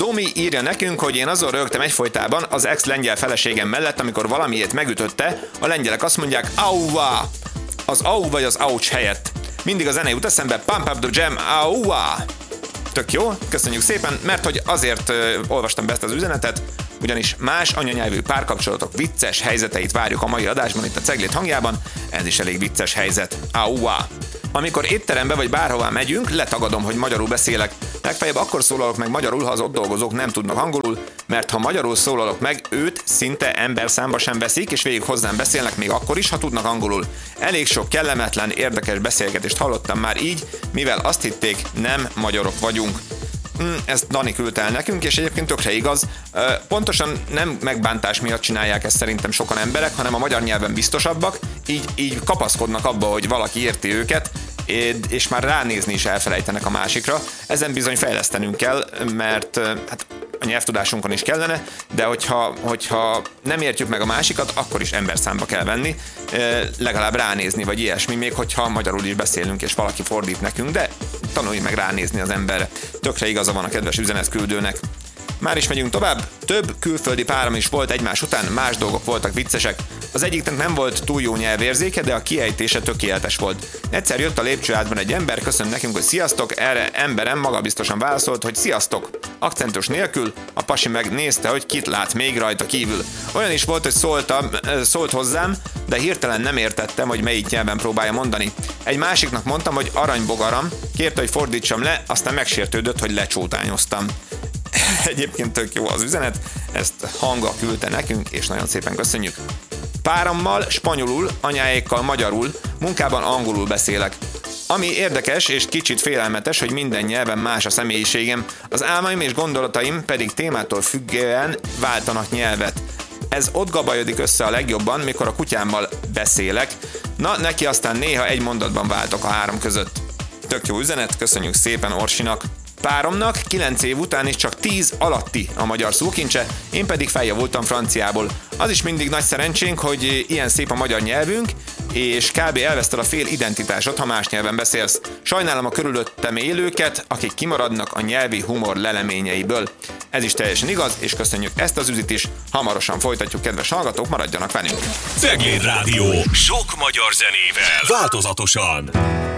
Domi írja nekünk, hogy én azon rögtem egyfolytában az ex-lengyel feleségem mellett, amikor valamiért megütötte, a lengyelek azt mondják auva, az au vagy az ouch helyett. Mindig a zene jut eszembe, pump up the jam, auva. Tök jó, köszönjük szépen, mert hogy azért olvastam be ezt az üzenetet, ugyanis más anyanyelvű párkapcsolatok vicces helyzeteit várjuk a mai adásban itt a Ceglét hangjában, ez is elég vicces helyzet. Auva. Amikor étterembe vagy bárhová megyünk, letagadom, hogy magyarul beszélek. Legfeljebb akkor szólalok meg magyarul, ha az ott dolgozók nem tudnak angolul, mert ha magyarul szólalok meg, őt szinte emberszámba sem veszik, és végig hozzám beszélnek még akkor is, ha tudnak angolul. Elég sok kellemetlen, érdekes beszélgetést hallottam már így, mivel azt hitték, nem magyarok vagyunk. Ezt Dani küldte el nekünk, és egyébként tökre igaz. Pontosan nem megbántás miatt csinálják ezt szerintem sokan emberek, hanem a magyar nyelven biztosabbak, így kapaszkodnak abba, hogy valaki érti őket, és már ránézni is elfelejtenek a másikra. Ezen bizony fejlesztenünk kell, mert hát a nyelvtudásunkon is kellene, de hogyha nem értjük meg a másikat, akkor is emberszámba kell venni, legalább ránézni, vagy ilyesmi, még hogyha magyarul is beszélünk, és valaki fordít nekünk, de tanulj meg ránézni az emberre. Tökre igaza van a kedves üzenetküldőnek. Már is megyünk tovább, több külföldi párom is volt egymás után, más dolgok voltak viccesek. Az egyiknek nem volt túl jó nyelvérzéke, de a kiejtése tökéletes volt. Egyszer jött a lépcsőházban egy ember, köszönt nekünk, hogy sziasztok, erre emberem magabiztosan válaszolt, hogy sziasztok. Akcentus nélkül, a pasi megnézte, hogy kit lát még rajta kívül. Olyan is volt, hogy szólt hozzám, de hirtelen nem értettem, hogy melyik nyelven próbálja mondani. Egy másiknak mondtam, hogy aranybogaram, kérte, hogy fordítsam le, aztán megsértődött, hogy lecsótányoztam. Egyébként tök jó az üzenet, ezt Hanga küldte nekünk, és nagyon szépen köszönjük. Párammal spanyolul, anyáékkal magyarul, munkában angolul beszélek. Ami érdekes és kicsit félelmetes, hogy minden nyelven más a személyiségem, az álmaim és gondolataim pedig témától függően váltanak nyelvet. Ez ott gabajodik össze a legjobban, mikor a kutyámmal beszélek, na neki aztán néha egy mondatban váltok a három között. Tök jó üzenet, köszönjük szépen Orsinak. Páromnak 9 év után is csak 10 alatti a magyar szókincse, én pedig feljavultam franciából. Az is mindig nagy szerencsénk, hogy ilyen szép a magyar nyelvünk, és kb. Elveszted a fél identitásod, ha más nyelven beszélsz. Sajnálom a körülöttem élőket, akik kimaradnak a nyelvi humor leleményeiből. Ez is teljesen igaz, és köszönjük ezt az üzit is. Hamarosan folytatjuk, kedves hallgatók, maradjanak velünk. Cegléd Rádió. Sok magyar zenével. Változatosan.